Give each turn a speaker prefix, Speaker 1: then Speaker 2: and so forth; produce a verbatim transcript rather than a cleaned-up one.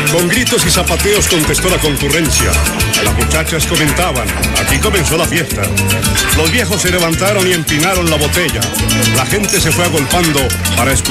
Speaker 1: Con gritos y zapateos contestó la concurrencia. Las muchachas comentaban, aquí comenzó la fiesta. Los viejos se levantaron y empinaron la botella. La gente se fue agolpando para escuchar